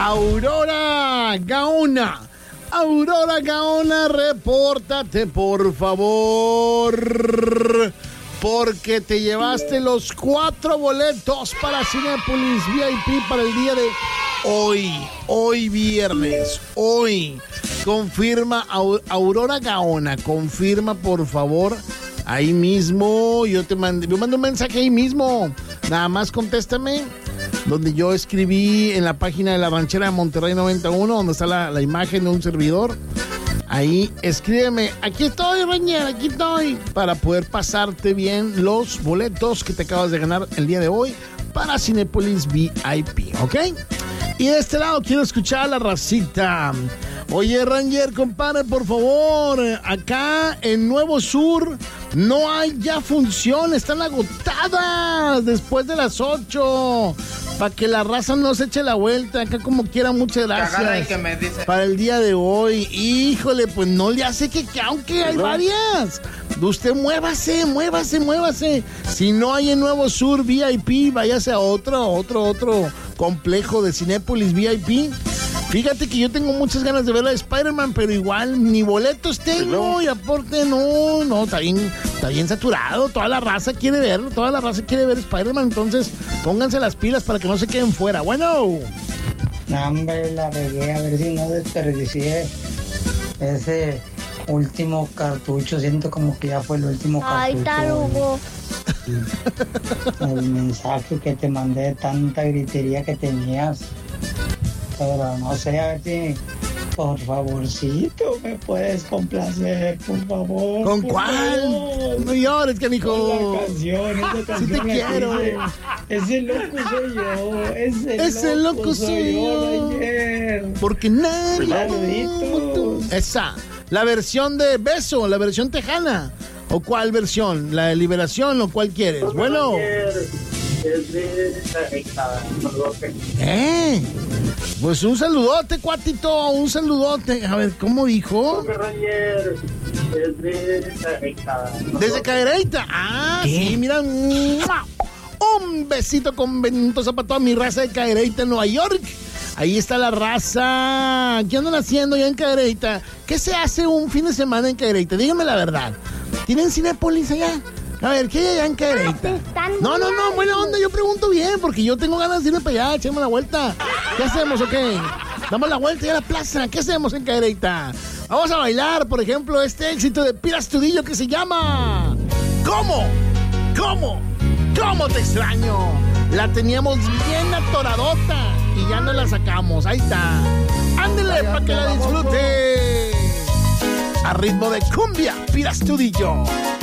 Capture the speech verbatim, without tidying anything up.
Aurora Gaona. Aurora Gaona, repórtate, por favor. Porque te llevaste los cuatro boletos para Cinépolis V I P para el día de hoy. Hoy viernes. Hoy. Confirma Aurora Gaona. Confirma, por favor. Ahí mismo. Yo te mandé, yo mando un mensaje ahí mismo. Nada más contéstame. Donde yo escribí en la página de la ranchera de Monterrey noventa y uno, donde está la, la imagen de un servidor. Ahí escríbeme, aquí estoy, Ranger, aquí estoy, para poder pasarte bien los boletos que te acabas de ganar el día de hoy para Cinépolis V I P, ¿ok? Y de este lado quiero escuchar a la racita. Oye, Ranger, compadre, por favor, acá en Nuevo Sur no hay ya función, están agotadas después de las ocho. Para que la raza no se eche la vuelta, acá como quiera, muchas gracias. Que me dice. Para el día de hoy, híjole, pues no le hace que, que aunque hay varias. Usted muévase, muévase, muévase. Si no hay en Nuevo Sur V I P, váyase a otro, otro, otro complejo de Cinépolis V I P. Fíjate que yo tengo muchas ganas de ver a Spider-Man, pero igual ni boletos tengo. No. Y aparte no, no, está bien, está bien saturado. Toda la raza quiere verlo, toda la raza quiere ver Spider-Man. Entonces, pónganse las pilas para que no se queden fuera. Bueno. No, hombre, la regué, a ver si no desperdicié ese último cartucho. Siento como que ya fue el último cartucho. Ay, tarugo. El mensaje que te mandé, tanta gritería que tenías. Pero no sé, a ver si, por favorcito, me puedes complacer, por favor. ¿Con por cuál? Favor. No llores, canijo. Con la canción, esa canción. Sí te quiero. Dice, ese loco soy yo, ese, ese loco, loco soy yo. Ayer. Porque nadie. Saluditos. Esa, la versión de Beso, la versión tejana. ¿O cuál versión? ¿La de Liberación o cuál quieres? Bueno. ¿Eh? Pues un saludote, cuatito, un saludote. A ver, ¿cómo dijo? Desde Cadereyta. Ah, ¿qué? Sí, mira. Un besito con ventosa para toda mi raza de Cadereyta en Nueva York. Ahí está la raza. ¿Qué andan haciendo ya en Cadereyta? ¿Qué se hace un fin de semana en Cadereyta? Díganme la verdad. ¿Tienen Cinépolis allá? A ver, ¿qué hay allá en Cadereyta? No, no, no, buena onda, yo pregunto bien, porque yo tengo ganas de irme para allá, echemos la vuelta. ¿Qué hacemos o qué? Damos la vuelta y a la plaza, ¿qué hacemos en Cadereyta? Vamos a bailar, por ejemplo, este éxito de Pira Astudillo que se llama... ¿Cómo? ¿Cómo? ¿Cómo te extraño? La teníamos bien atoradota y ya no la sacamos, ahí está. Ándele para que la disfrute. A ritmo de cumbia, Pira Astudillo.